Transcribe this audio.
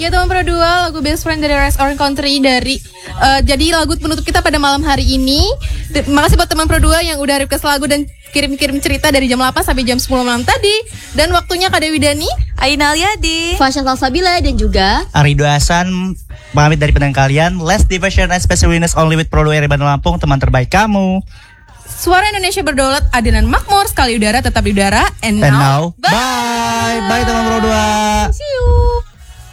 Ya teman Pro 2, lagu Best Friend dari Rise Orange Country dari jadi lagu penutup kita pada malam hari ini. Makasih buat teman Pro 2 yang udah request lagu dan kirim-kirim cerita dari jam 8 sampai jam 10 malam tadi. Dan waktunya Kak Dewi Dani, Aina Aliadi, Fasya Salsabila dan juga Arido Hasan pamit dari pendengar kalian. Less diversion and special winners only with Pro 2 Eri Bandung Lampung, teman terbaik kamu. Suara Indonesia berdaulat, adil dan makmur, sekali udara tetap di udara. And And now, bye. Bye teman Pro 2. See you.